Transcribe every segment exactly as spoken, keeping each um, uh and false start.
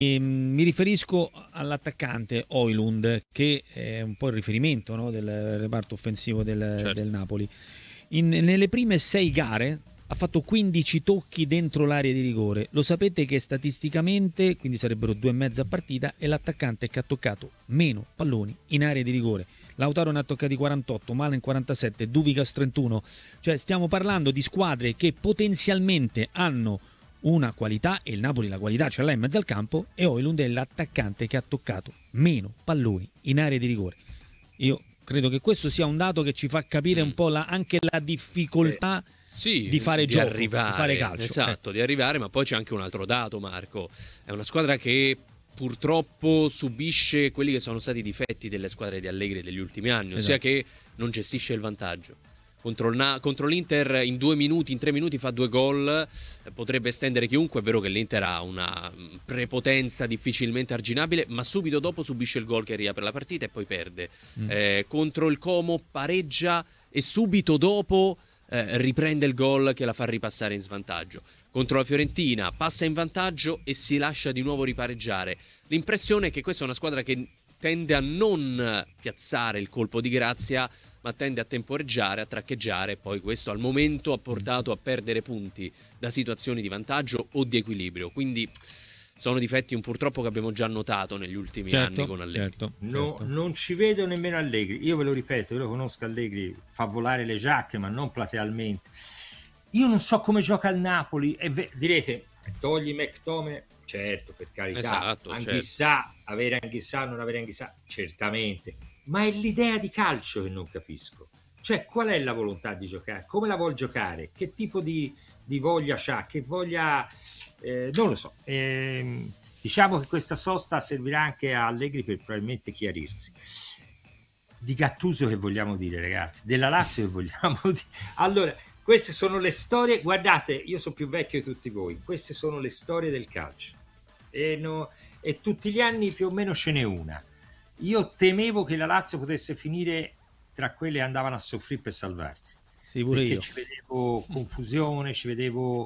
mi riferisco all'attaccante Højlund, che è un po' il riferimento, no, del reparto offensivo del, certo. del Napoli. In, nelle prime sei gare ha fatto quindici tocchi dentro l'area di rigore. Lo sapete che statisticamente, quindi sarebbero due e mezza a partita, è l'attaccante che ha toccato meno palloni in area di rigore. Lautaro ne ha toccati quarantotto, Malen quarantasette, Dúvigas trentuno. Cioè stiamo parlando di squadre che potenzialmente hanno una qualità, e il Napoli la qualità ce l'ha in mezzo al campo, e Højlund è l'attaccante che ha toccato meno palloni in area di rigore. Io credo che questo sia un dato che ci fa capire un po' la, anche la difficoltà eh, sì, di fare di gioco, arrivare, di fare calcio. Esatto, eh. di arrivare, ma poi c'è anche un altro dato, Marco. È una squadra che purtroppo subisce quelli che sono stati i difetti delle squadre di Allegri degli ultimi anni, ossia Esatto. che non gestisce il vantaggio. Contro, il Na- contro l'Inter in due minuti, in tre minuti fa due gol, eh, potrebbe estendere chiunque. È vero che l'Inter ha una prepotenza difficilmente arginabile, ma subito dopo subisce il gol che riapre la partita e poi perde. Mm. Eh, contro il Como pareggia e subito dopo eh, riprende il gol che la fa ripassare in svantaggio. Contro la Fiorentina passa in vantaggio e si lascia di nuovo ripareggiare. L'impressione è che questa è una squadra che tende a non piazzare il colpo di grazia, ma tende a temporeggiare, a traccheggiare, e poi questo al momento ha portato a perdere punti da situazioni di vantaggio o di equilibrio. Quindi sono difetti un purtroppo che abbiamo già notato negli ultimi certo, anni con Allegri. Certo, no, certo. Non ci vedo nemmeno Allegri. Io ve lo ripeto, io lo conosco Allegri, fa volare le giacche, ma non platealmente. Io non so come gioca il Napoli. E ve- direte, togli McTominay, certo, per carità. Esatto, Anghissà, certo. avere Anghissà, non avere Anghissà, certamente. Ma è l'idea di calcio che non capisco. Cioè, qual è la volontà di giocare? Come la vuol giocare? Che tipo di, di voglia c'ha? Che voglia... Eh, non lo so. Eh, diciamo che questa sosta servirà anche a Allegri per probabilmente chiarirsi. Di Gattuso che vogliamo dire, ragazzi? Della Lazio che vogliamo dire? Allora, queste sono le storie... Guardate, io sono più vecchio di tutti voi. Queste sono le storie del calcio. E, no, e tutti gli anni più o meno ce n'è una. Io temevo che la Lazio potesse finire tra quelle che andavano a soffrire per salvarsi. Sì, pure perché io. Ci vedevo confusione, ci vedevo,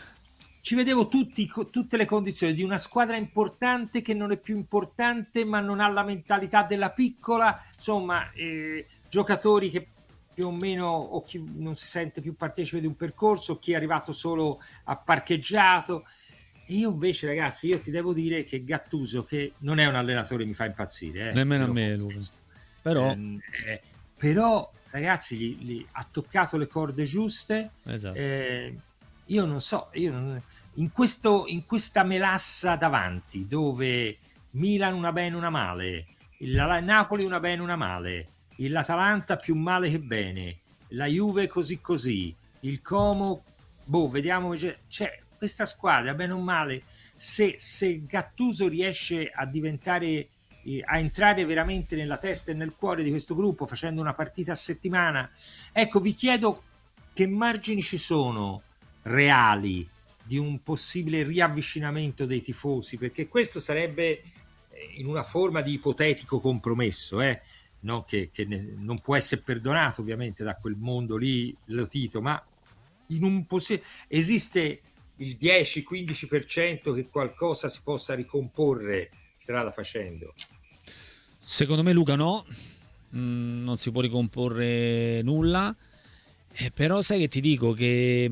ci vedevo tutti, tutte le condizioni di una squadra importante che non è più importante, ma non ha la mentalità della piccola. Insomma, eh, giocatori che più o meno o chi non si sente più partecipe di un percorso, chi è arrivato solo a parcheggiato. Io invece, ragazzi, io ti devo dire che Gattuso, che non è un allenatore che mi fa impazzire, eh, nemmeno a me, Luca. Però, eh, eh, però ragazzi, gli, gli ha toccato le corde giuste. Esatto. Eh, io non so, io non, in, questo, in questa melassa davanti, dove Milan una bene una male, il Napoli una bene una male, l'Atalanta più male che bene, la Juve così così, il Como, boh, vediamo, cioè questa squadra, bene o male, se, se Gattuso riesce a diventare, eh, a entrare veramente nella testa e nel cuore di questo gruppo, facendo una partita a settimana, ecco, vi chiedo che margini ci sono reali di un possibile riavvicinamento dei tifosi, perché questo sarebbe in una forma di ipotetico compromesso, eh? Non che, che ne, non può essere perdonato ovviamente da quel mondo lì, lo Tito, ma in un possi- esiste il dieci quindici per cento che qualcosa si possa ricomporre strada facendo? Secondo me, Luca, no, mm, non si può ricomporre nulla, eh, però sai che ti dico che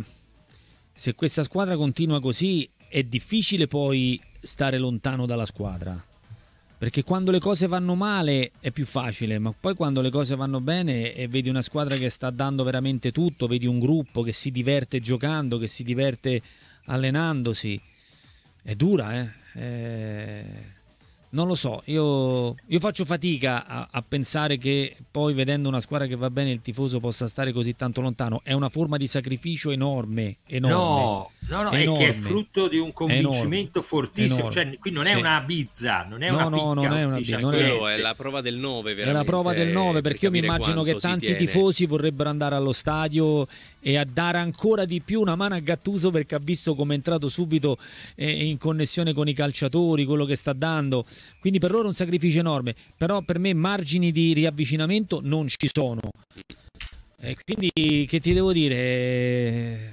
se questa squadra continua così è difficile poi stare lontano dalla squadra, perché quando le cose vanno male è più facile, ma poi quando le cose vanno bene e vedi una squadra che sta dando veramente tutto, vedi un gruppo che si diverte giocando, che si diverte allenandosi, è dura, eh? eh... non lo so, io, io faccio fatica a, a pensare che poi vedendo una squadra che va bene il tifoso possa stare così tanto lontano. È una forma di sacrificio enorme, enorme. No, no, no, enorme, è che è frutto di un convincimento enorme, fortissimo, enorme. cioè qui non è sì. una bizza, non è no, una no, picca, non è una picca, non è... è la prova del nove, veramente. È la prova del nove, perché per io mi immagino che tanti tifosi vorrebbero andare allo stadio e a dare ancora di più una mano a Gattuso, perché ha visto come è entrato subito eh, in connessione con i calciatori, quello che sta dando, quindi per loro è un sacrificio enorme, però per me margini di riavvicinamento non ci sono, e quindi che ti devo dire,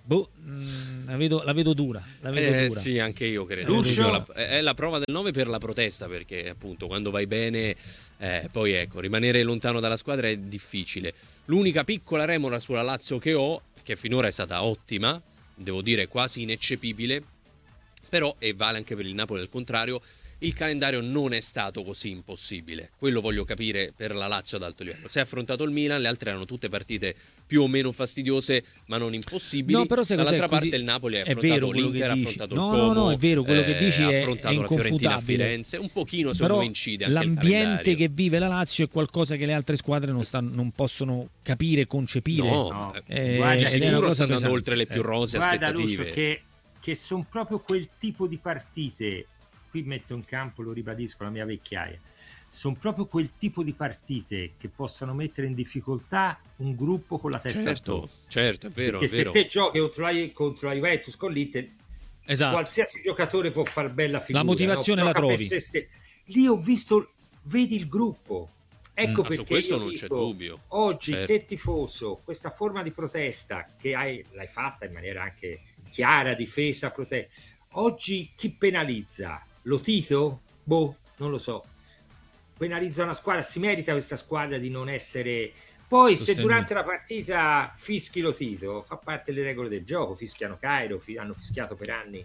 Boh, mh, la, vedo, la vedo dura. La vedo eh, dura. Sì, anche io credo. Lucio? La, è la prova del nove per la protesta, perché appunto quando vai bene, eh, poi ecco, rimanere lontano dalla squadra è difficile. L'unica piccola remora sulla Lazio che ho, che finora è stata ottima, devo dire quasi ineccepibile, però, e vale anche per il Napoli al contrario, il calendario non è stato così impossibile. Quello voglio capire per la Lazio ad alto livello. Si è affrontato il Milan, le altre erano tutte partite più o meno fastidiose, ma non impossibili. No, però sai dall'altra cos'è? parte Così... il Napoli ha è affrontato vero quello l'Inter, che ha dici. affrontato No, il Como, no, no, è vero quello che dici, eh, è, ha affrontato è la Fiorentina a inconfutabile. Firenze. Un pochino secondo però me incide anche il l'ambiente calendario. che vive la Lazio è qualcosa che le altre squadre non, stanno, non possono capire, concepire. No, No. eh, Eh, Guarda, ed è una sicuro cosa stanno andando pesante. oltre le più Eh. rose Guarda aspettative. Lucio, che, che sono proprio quel tipo di partite, qui metto in campo, lo ribadisco, la mia vecchiaia, sono proprio quel tipo di partite che possano mettere in difficoltà un gruppo con la testa Certo, alta. certo, è vero, Perché è vero. se te giochi contro la, contro la Juventus con l'Inter, Esatto. qualsiasi giocatore può far bella figura, La motivazione no? la Gioca per trovi. se ste- Lì ho visto, vedi il gruppo. Ecco Mm. Ah, su perché questo io non c'è dico, dubbio. oggi Certo. te tifoso, questa forma di protesta che hai, l'hai fatta in maniera anche chiara, difesa, protesta. Oggi chi penalizza? Lo Tito? Boh, non lo so. Penalizza una squadra, si merita questa squadra di non essere... Poi se Sostenuto. durante la partita fischi lo Tito, fa parte delle regole del gioco, fischiano Cairo, fi- hanno fischiato per anni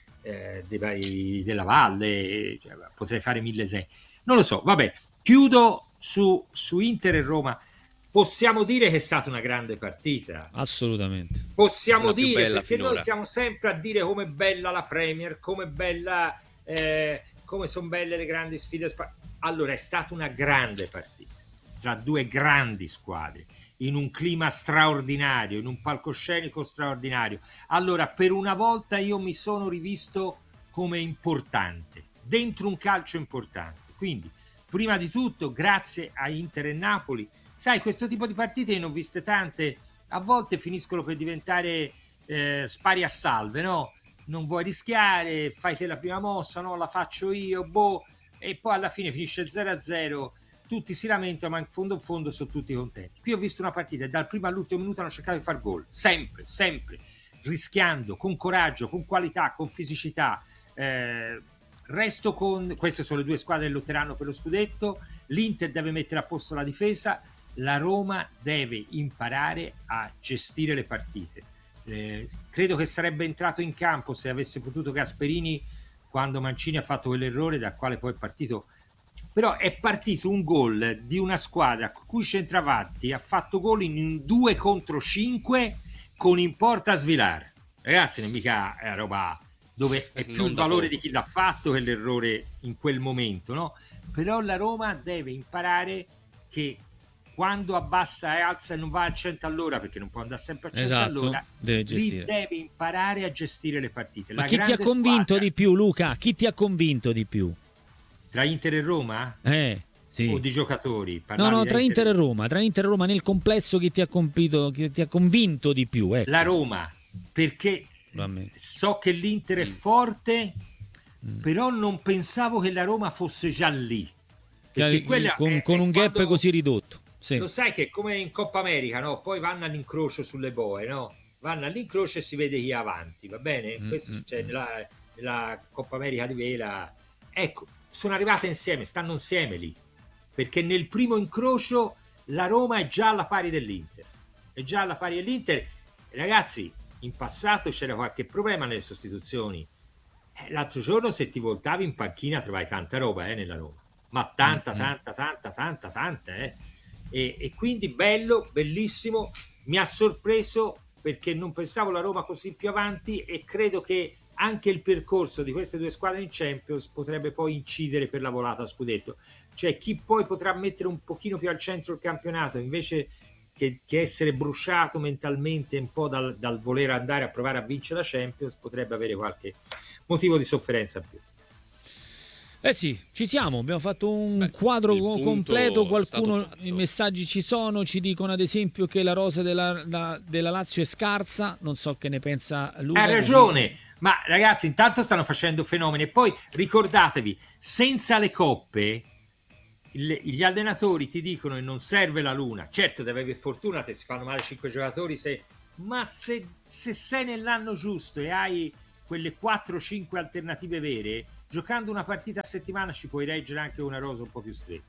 eh, dei vari- della Valle, cioè, potrei fare mille sei. Non lo so, vabbè, chiudo su, su Inter e Roma. Possiamo dire che è stata una grande partita. Assolutamente. Possiamo La più dire, bella perché finora. noi siamo sempre a dire com'è bella la Premier, com'è bella, eh, come sono belle le grandi sfide. spa- Allora, è stata una grande partita tra due grandi squadre, in un clima straordinario, in un palcoscenico straordinario. Allora, per una volta io mi sono rivisto come importante, dentro un calcio importante. Quindi, prima di tutto, grazie a Inter e Napoli. Sai, questo tipo di partite io ne ho viste tante, a volte finiscono per diventare eh, spari a salve, no? Non vuoi rischiare, fai te la prima mossa, no? La faccio io, boh, e poi alla fine finisce zero a zero, tutti si lamentano, ma in fondo in fondo sono tutti contenti. Qui ho visto una partita e dal primo all'ultimo minuto hanno cercato di far gol, sempre, sempre, rischiando, con coraggio, con qualità, con fisicità. Eh, resto con... Queste sono le due squadre che lotteranno per lo scudetto. L'Inter deve mettere a posto la difesa, la Roma deve imparare a gestire le partite. Eh, credo che sarebbe entrato in campo se avesse potuto Gasperini quando Mancini ha fatto quell'errore dal quale poi è partito, però è partito un gol di una squadra cui centravanti ha fatto gol in due contro cinque con in porta Svilar. Ragazzi, non mica è roba dove è più Non il da valore poco. di chi l'ha fatto che l'errore in quel momento, no? Però la Roma deve imparare che quando abbassa e alza e non va a cento all'ora, perché non può andare sempre a cento Esatto, all'ora, deve lì gestire. deve imparare a gestire le partite. Ma La chi ti ha grande convinto squadra- di più, Luca? Chi ti ha convinto di più? tra Inter e Roma? Eh, sì. O di giocatori? No, Parlavi no, da tra Inter e Roma, tra Inter e Roma nel complesso chi ti ha compito, chi ti ha convinto di più, ecco. La Roma, perché Va bene. so che l'Inter è forte, però non pensavo che la Roma fosse già lì. Perché Che- quella con, è- con è un gap quando- così ridotto. Sì. Lo sai che è come in Coppa America, no? Poi vanno all'incrocio sulle boe, no? Vanno all'incrocio e si vede chi è avanti, va bene? Mm, Questo mm, succede mm. nella, nella Coppa America di vela. Ecco, sono arrivate insieme, stanno insieme lì. Perché nel primo incrocio la Roma è già alla pari dell'Inter. È già alla pari dell'Inter. Ragazzi, in passato c'era qualche problema nelle sostituzioni. Eh, l'altro giorno se ti voltavi in panchina trovavi tanta roba eh, nella Roma. Ma tanta, Mm, mm. tanta, tanta, tanta, tanta, eh. E, e quindi bello, bellissimo, mi ha sorpreso perché non pensavo la Roma così più avanti e credo che anche il percorso di queste due squadre in Champions potrebbe poi incidere per la volata a scudetto, cioè chi poi potrà mettere un pochino più al centro il campionato invece che, che essere bruciato mentalmente un po' dal, dal voler andare a provare a vincere la Champions potrebbe avere qualche motivo di sofferenza in più. Eh sì, ci siamo, abbiamo fatto un Beh, quadro il punto completo, è qualcuno, stato fatto. i messaggi ci sono, ci dicono ad esempio che la rosa della, la- della Lazio è scarsa, non so che ne pensa Luca. Ha ragione, ma ragazzi intanto stanno facendo fenomeni e poi ricordatevi, senza le coppe il- gli allenatori ti dicono che non serve la luna, certo deve avere fortuna se si fanno male cinque giocatori se ma se, se sei nell'anno giusto e hai quelle quattro cinque alternative vere, giocando una partita a settimana ci puoi reggere anche una rosa un po' più stretta.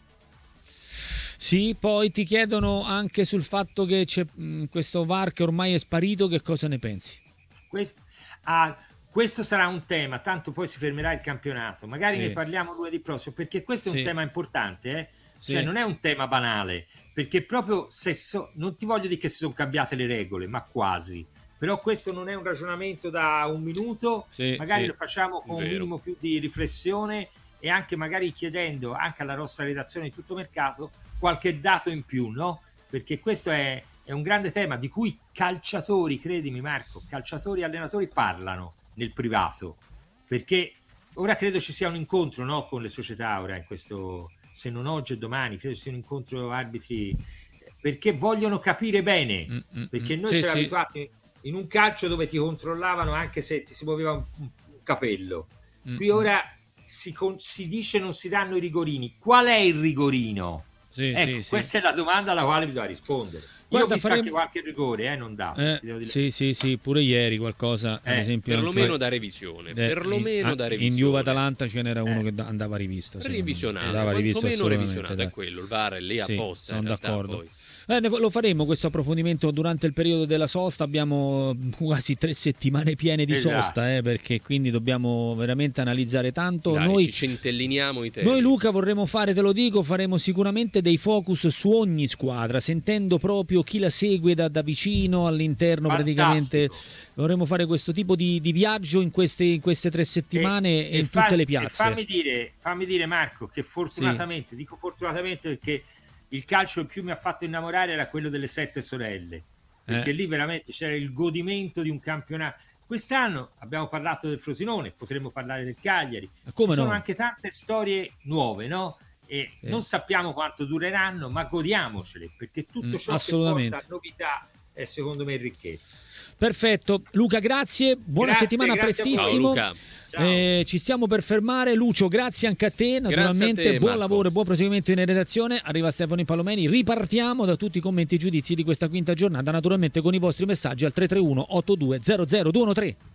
Sì, poi ti chiedono anche sul fatto che c'è mh, questo V A R che ormai è sparito, che cosa ne pensi? Questo, ah, questo sarà un tema, tanto poi si fermerà il campionato, magari Sì. ne parliamo lunedì prossimo, perché questo è un Sì. tema importante, eh? Sì. Cioè non è un tema banale, perché proprio se so, non ti voglio dire che si sono cambiate le regole, ma quasi, però questo non è un ragionamento da un minuto, Sì, magari sì. lo facciamo con un Vero. minimo più di riflessione e anche magari chiedendo anche alla nostra redazione di Tutto Mercato qualche dato in più, no? Perché questo è, è un grande tema di cui calciatori, credimi Marco, calciatori e allenatori parlano nel privato, perché ora credo ci sia un incontro, no, con le società ora in questo, se non oggi e domani, credo sia un incontro arbitri, perché vogliono capire bene, Mm, mm, perché mm. noi Sì, ci eravamo sì. abituati in un calcio dove ti controllavano anche se ti si muoveva un, un capello. Mm, Qui ora si, con, si dice non si danno i rigorini. Qual è il rigorino? Sì, Ecco, sì, sì. questa è la domanda alla quale bisogna rispondere. Io Guarda, ho visto faremo- anche qualche rigore, eh, non dato. Eh, ti devo dire. sì, sì, sì, pure ieri qualcosa, ad Eh, esempio. Perlomeno anche- da revisione. eh, Perlomeno in, da in revisione. Juve Atalanta ce n'era uno Eh. che da- andava rivisto. secondo me. Revisionato, Andava rivisto quantomeno assolutamente, revisionato, dai. è quello. Il V A R è lì Sì, apposta. sono in realtà, d'accordo. poi. Eh, ne- lo faremo questo approfondimento durante il periodo della sosta. Abbiamo quasi tre settimane piene di Esatto. sosta, eh, perché quindi dobbiamo veramente analizzare tanto. Dai, Noi, ci centelliniamo i temi. noi, Luca, vorremmo fare, te lo dico, faremo sicuramente dei focus su ogni squadra, sentendo proprio chi la segue da, da vicino all'interno. Praticamente Fantastico. vorremmo fare questo tipo di, di viaggio in queste, in queste tre settimane e, in fa- tutte le e piazze. fammi dire, fammi dire Marco che fortunatamente, dico fortunatamente perché il calcio che più mi ha fatto innamorare era quello delle sette sorelle, perché Eh. lì veramente c'era il godimento di un campionato. Quest'anno abbiamo parlato del Frosinone, potremmo parlare del Cagliari, Come ci sono no? anche tante storie nuove, no? E Sì. non sappiamo quanto dureranno, ma godiamocele, perché tutto Mm, ciò che assolutamente. porta a novità è secondo me ricchezza. Perfetto, Luca, grazie, buona Grazie, settimana, grazie a voi. Ciao prestissimo. Luca. Ciao. Eh, ci stiamo per fermare. Lucio, grazie anche a te. Naturalmente, a te, buon Marco. lavoro e buon proseguimento in redazione. Arriva Stefano Palomeni. Ripartiamo da tutti i commenti e giudizi di questa quinta giornata, naturalmente con i vostri messaggi al tre tre uno otto due zero zero due uno tre.